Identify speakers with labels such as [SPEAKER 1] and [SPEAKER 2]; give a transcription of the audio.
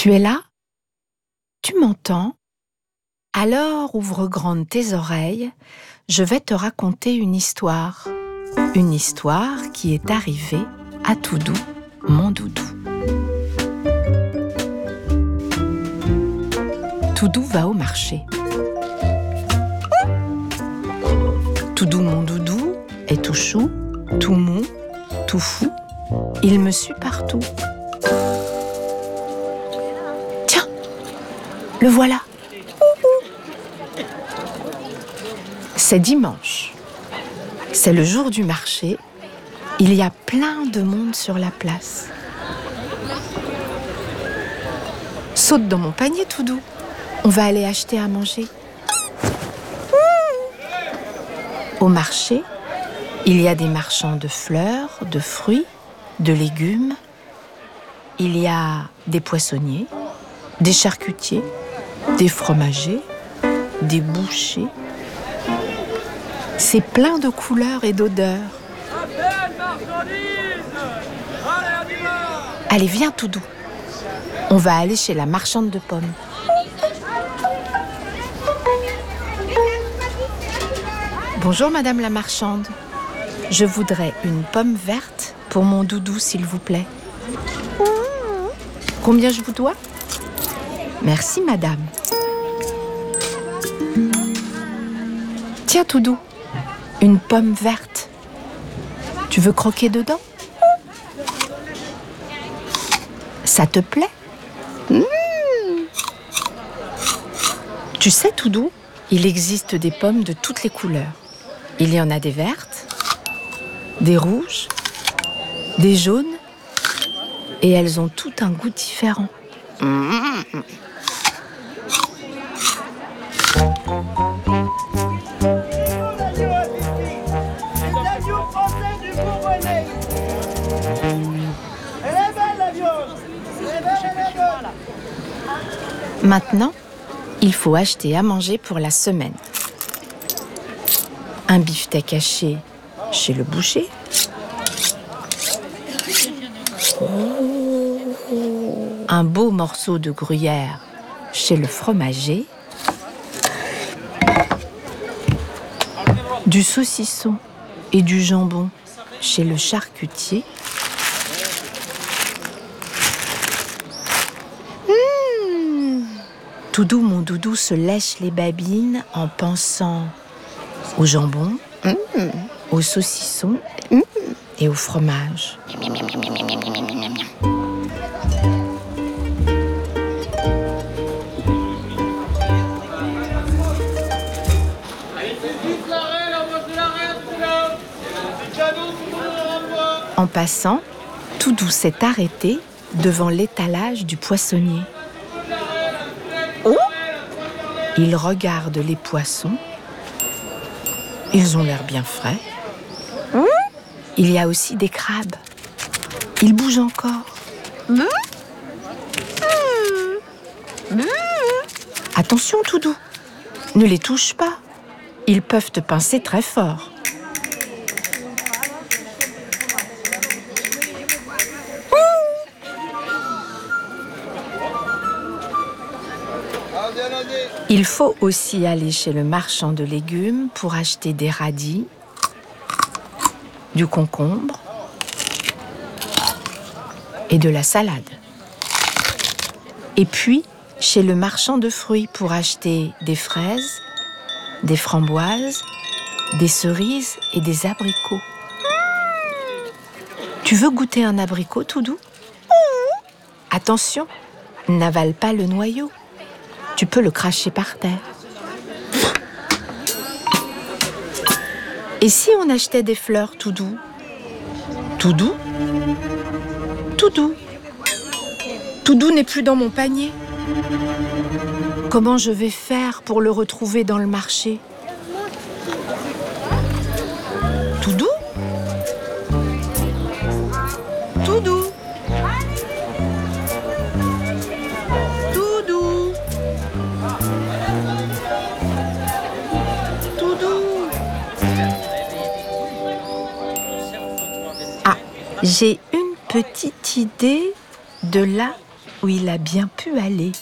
[SPEAKER 1] Tu es là? Tu m'entends? Alors ouvre grandes tes oreilles, je vais te raconter une histoire. Une histoire qui est arrivée à Toudou, mon doudou. Toudou va au marché. Toudou, mon doudou, est tout chou, tout mou, tout fou. Il me suit partout. Tiens, le voilà. C'est dimanche. C'est le jour du marché. Il y a plein de monde sur la place. Saute dans mon panier, Toudou. On va aller acheter à manger. Au marché, il y a des marchands de fleurs, de fruits, de légumes. Il y a des poissonniers, des charcutiers, des fromagers, des bouchers. C'est plein de couleurs et d'odeurs. Allez, viens, Toudou. On va aller chez la marchande de pommes. Bonjour, madame la marchande. Je voudrais une pomme verte pour mon doudou, s'il vous plaît. Combien je vous dois? Merci, madame. Tiens, Toudou, une pomme verte. Tu veux croquer dedans? Ça te plaît? Tu sais, Toudou, il existe des pommes de toutes les couleurs. Il y en a des vertes, des rouges, des jaunes, et elles ont tout un goût différent. Maintenant, il faut acheter à manger pour la semaine. Un beefsteak haché chez le boucher. Un beau morceau de gruyère chez le fromager. Du saucisson et du jambon chez le charcutier. Toudou, mon doudou, se lèche les babines en pensant au jambon, au saucisson et au fromage. En passant, Toudou s'est arrêté devant l'étalage du poissonnier. Il regarde les poissons. Ils ont l'air bien frais. Il y a aussi des crabes. Ils bougent encore. Attention, Toudou. Ne les touche pas. Ils peuvent te pincer très fort. Il faut aussi aller chez le marchand de légumes pour acheter des radis, du concombre et de la salade. Et puis, chez le marchand de fruits pour acheter des fraises, des framboises, des cerises et des abricots. Tu veux goûter un abricot, Toudou? Attention, n'avale pas le noyau. Tu peux le cracher par terre. Et si on achetait des fleurs, Toudou? Toudou? Toudou? Toudou n'est plus dans mon panier. Comment je vais faire pour le retrouver dans le marché? Toudou? Toudou? J'ai une petite idée de la où il a bien pu aller.